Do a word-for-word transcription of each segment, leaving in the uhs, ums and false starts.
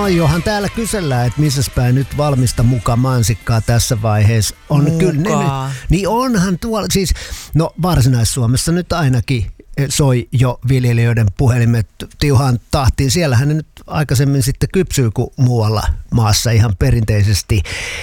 Maijohan täällä kysellään, että missäs päin nyt valmista muka mansikkaa tässä vaiheessa on. Muka. Kyllä ne nyt, niin onhan tuolla, siis no Varsinais-Suomessa nyt ainakin soi jo viljelijöiden puhelimet tiuhaan tahtiin. Siellähän ne nyt aikaisemmin sitten kypsyy kuin muualla maassa ihan perinteisesti,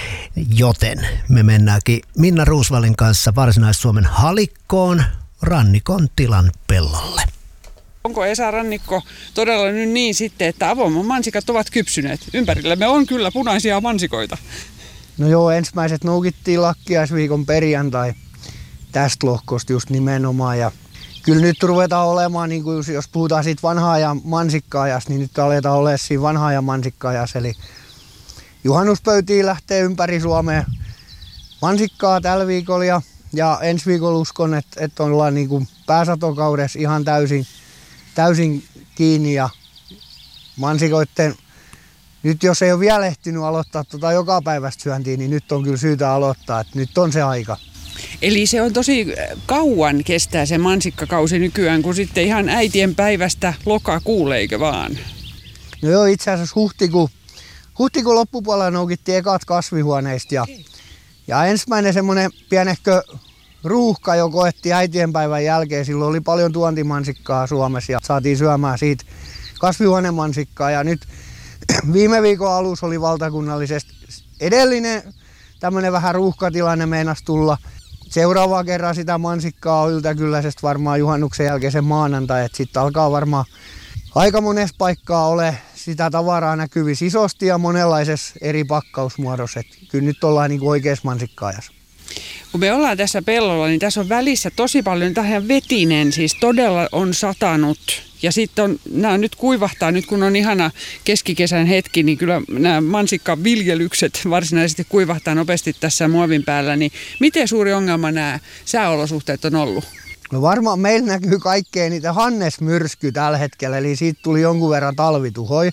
joten me mennäänkin Minna Roosvallin kanssa Varsinais-Suomen Halikkoon rannikon tilan pellolle. Onko Esa Rannikko todella nyt niin sitten, että avoimen mansikat ovat kypsyneet? Ympärillämme on kyllä punaisia mansikoita. No joo, ensimmäiset noukittiin lakkiaisviikon perjantai tästä lohkosta just nimenomaan. Ja kyllä nyt ruvetaan olemaan, niin kuin jos puhutaan siitä vanhaa ajan mansikka-ajasta, niin nyt aletaan olemaan siinä vanhaa ajan mansikka-ajassa. Eli juhannuspöytiin lähtee ympäri Suomea mansikkaa tällä viikolla ja, ja ensi viikolla uskon, että, että ollaan niin kuin pääsatokaudessa ihan täysin, täysin kiinni ja mansikoitten, nyt jos ei ole vielä ehtinyt aloittaa tota joka päivästä syöntiä, niin nyt on kyllä syytä aloittaa, että nyt on se aika. Eli se on tosi kauan kestää se mansikkakausi nykyään, kun sitten ihan äitien päivästä lokakuulle, eikö vaan? No joo, itse asiassa huhtikuun, huhtikuun loppupuolella noukittiin ekat kasvihuoneista ja, ja ensimmäinen semmoinen pienehkö ruuhka jo koettiin äitienpäivän jälkeen. Silloin oli paljon tuontimansikkaa Suomessa ja saatiin syömään siitä kasvihuonemansikkaa. Ja nyt viime viikon alussa oli valtakunnallisesti edellinen tämmöinen vähän ruuhkatilanne meinasi tulla. Seuraavaa kerran sitä mansikkaa on yltäkylläisesti varmaan juhannuksen jälkeisen maanantai. Sitten alkaa varmaan aika monessa paikkaa ole sitä tavaraa näkyvissä isosti ja monenlaisessa eri pakkausmuodossa. Et kyllä nyt ollaan niin kuin oikeassa mansikka-ajassa. Kun me ollaan tässä pellolla, niin tässä on välissä tosi paljon tähän vetinen, siis todella on satanut. Ja sitten on, nämä nyt kuivahtaa, nyt kun on ihana keskikesän hetki, niin kyllä nämä mansikkaviljelykset varsinaisesti kuivahtaa nopeasti tässä muovin päällä. Niin miten suuri ongelma nämä sääolosuhteet on ollut? No varmaan meillä näkyy kaikkea niitä hannesmyrsky tällä hetkellä, eli siitä tuli jonkun verran talvituhoi.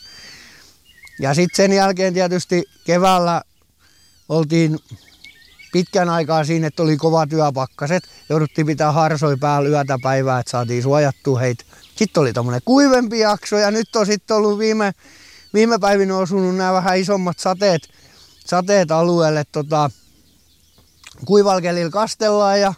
Ja sitten sen jälkeen tietysti keväällä oltiin pitkän aikaa siinä, että oli kova työpakkaset. Jouduttiin pitää harsoi päällä yötä päivää, että saatiin suojattua heitä. Sitten oli tommonen kuivempi jakso ja nyt on sitten ollut viime, viime päivinä osunut nämä vähän isommat sateet, sateet alueelle. Tota, kuivalla kelillä kastellaan ja,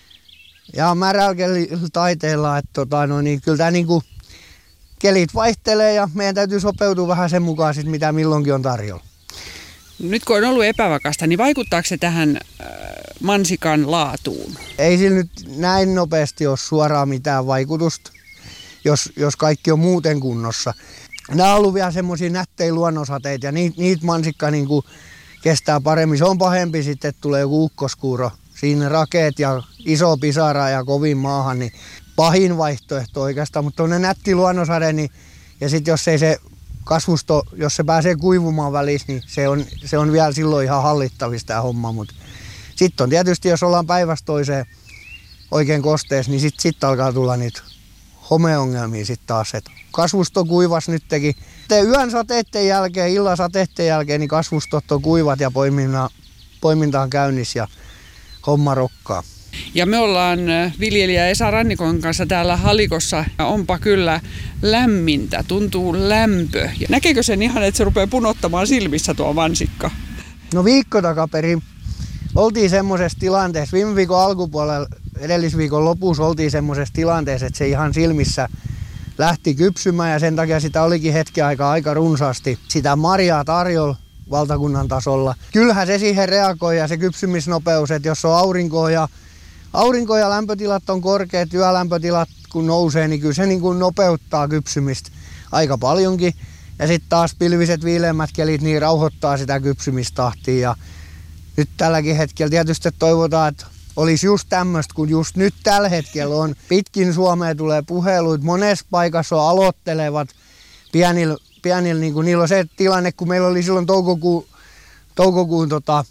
ja märällä kelillä taiteillaan. Että tota, no niin, kyllä tämä niinku kelit vaihtelee ja meidän täytyy sopeutua vähän sen mukaan, sit, mitä milloinkin on tarjolla. Nyt kun on ollut epävakasta, niin vaikuttaako se tähän äh, mansikan laatuun? Ei sillä nyt näin nopeasti ole suoraan mitään vaikutusta, jos, jos kaikki on muuten kunnossa. Nämä on ollut vielä semmoisia nättejä luonnonsateita ja niitä, niitä mansikka niin kuin kestää paremmin. Se on pahempi sitten, että tulee joku ukkoskuuro. Siinä rakeet ja iso pisara ja kovin maahan, niin pahin vaihtoehto oikeastaan. Mutta tuonne nätti luonnonsade, niin, ja sitten jos ei se kasvusto, jos se pääsee kuivumaan välissä, niin se on, se on vielä silloin ihan hallittavissa tämä homma. Sitten on tietysti, jos ollaan päivästä toiseen oikein kosteessa, niin sitten sit alkaa tulla niitä homeongelmia sitten taas. Et kasvusto kuivas nyt teki. Yön sateiden jälkeen, illan sateiden jälkeen, niin kasvustot on kuivat ja poiminta, poiminta on käynnissä ja homma rokkaa. Ja me ollaan viljelijä Esa Rannikon kanssa täällä Halikossa. Onpa kyllä lämmintä, tuntuu lämpö. Ja näkeekö sen ihan, että se rupeaa punottamaan silmissä tuo mansikka? No viikko takaperin oltiin semmoisessa tilanteessa, viime viikon alkupuolella, edellisviikon lopussa oltiin semmoisessa tilanteessa, että se ihan silmissä lähti kypsymään ja sen takia sitä olikin hetken aikaa aika runsaasti sitä marjaa tarjolla valtakunnan tasolla. Kyllähän se siihen reagoi ja se kypsymisnopeus, että jos on aurinkoa ja Aurinko- ja lämpötilat on korkeat, työlämpötilat kun nousee, niin kyllä se niin kuin nopeuttaa kypsymistä aika paljonkin. Ja sitten taas pilviset viileämmät kelit niin rauhoittaa sitä kypsymistahtia. Ja nyt tälläkin hetkellä tietysti toivotaan, että olisi just tämmöistä, kun just nyt tällä hetkellä on. Pitkin Suomea tulee puheluita, monessa paikassa on aloittelevat pienillä, pienillä niin kuin niillä on se tilanne, kun meillä oli silloin toukokuun, toukokuun tota,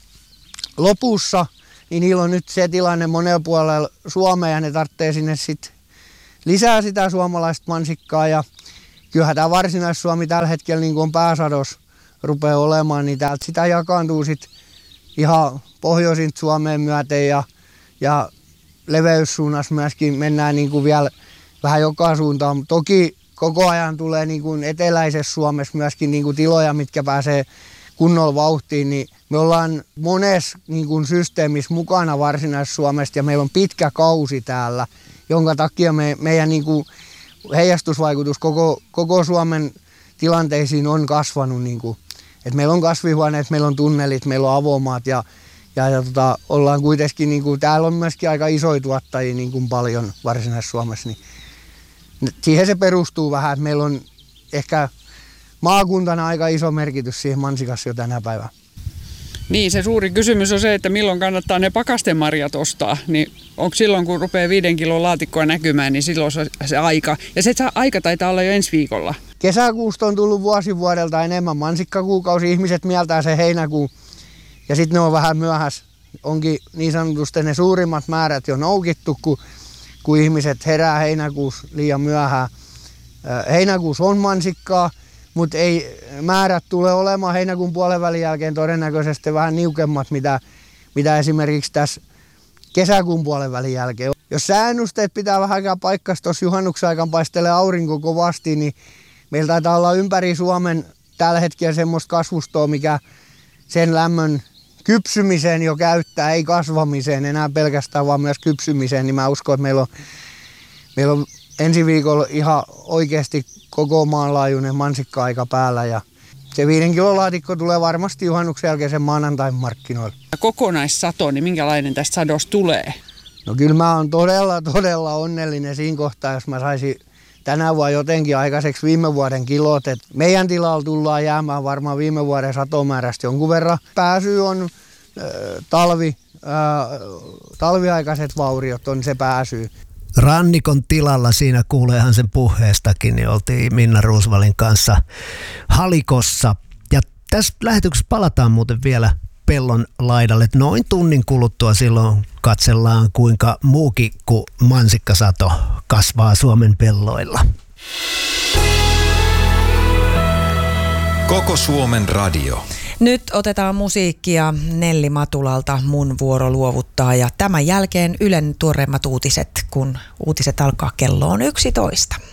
lopussa, niin niillä on nyt se tilanne monella puolella Suomea ja ne tarvitsee sinne sit lisää sitä suomalaista mansikkaa. Ja kyllähän tämä Varsinais-Suomi tällä hetkellä niin kuin on pääsados rupeaa olemaan, niin täältä sitä jakaantuu sit ihan pohjoisin Suomeen myöten ja, ja leveyssuunnassa myöskin mennään niin kuin vielä vähän joka suuntaan. Toki koko ajan tulee niin kuin eteläisessä Suomessa myöskin niin kuin tiloja, mitkä pääsee kunnolla vauhtiin, niin me ollaan monessa niin kuin systeemissä mukana Varsinais-Suomesta ja meillä on pitkä kausi täällä, jonka takia me, meidän niin kuin heijastusvaikutus koko, koko Suomen tilanteisiin on kasvanut. Niin kuin, että meillä on kasvihuoneet, meillä on tunnelit, meillä on avomaat ja, ja, ja tota, ollaan kuitenkin, niin kuin, täällä on myöskin aika isoja tuottajia niin kuin paljon Varsinais-Suomessa. Niin siihen se perustuu vähän, että meillä on ehkä maakuntana aika iso merkitys siihen mansikassa jo tänä päivänä. Niin, se suuri kysymys on se, että milloin kannattaa ne pakastemarjat ostaa. Niin onko silloin, kun rupeaa viiden kilon laatikkoa näkymään, niin silloin se, se aika. Ja se aika taitaa olla jo ensi viikolla. Kesäkuusta on tullut vuosi vuodelta enemmän mansikkakuukausi. Ihmiset mieltää se heinäkuu ja sitten ne on vähän myöhässä. Onkin niin sanotusti ne suurimmat määrät jo noukittu, kun, kun ihmiset herää heinäkuussa liian myöhään. Heinäkuussa on mansikkaa. Mutta ei määrät tule olemaan heinäkuun puolen välin jälkeen todennäköisesti vähän niukemmat, mitä, mitä esimerkiksi tässä kesäkuun puolen välin jälkeen. Jos sääennusteet pitää vähän aikaa paikkansa, tuossa juhannuksen aikaan paistelee aurinko kovasti, niin meillä taitaa olla ympäri Suomen tällä hetkellä semmoista kasvustoa, mikä sen lämmön kypsymiseen jo käyttää, ei kasvamiseen enää pelkästään, vaan myös kypsymiseen. Niin mä uskon, että meillä on, meillä on ensi viikolla ihan oikeasti koko maanlaajuinen mansikka-aika päällä ja se viiden kilon laatikko tulee varmasti juhannuksen jälkeen sen maanantain markkinoille. Kokonaissato, niin minkälainen tästä sadosta tulee? No kyllä mä oon todella, todella onnellinen siinä kohtaa, jos mä saisin tänä vuonna jotenkin aikaiseksi viime vuoden kilot. Et meidän tilalla tullaan jäämään varmaan viime vuoden satomäärästä jonkun verran. Pääsy on äh, talvi, äh, talviaikaiset vauriot on se pääsy. Rannikon tilalla, siinä kuuleehan sen puheestakin, niin oltiin Minna Roosvalin kanssa Halikossa. Ja tässä lähetyksessä palataan muuten vielä pellon laidalle. Noin tunnin kuluttua silloin katsellaan, kuinka muukin kuin mansikkasato kasvaa Suomen pelloilla. Koko Suomen radio. Nyt otetaan musiikkia Nelli Matulalta Mun vuoro luovuttaa ja tämän jälkeen Ylen tuoreimmat uutiset, kun uutiset alkaa kello on yksitoista.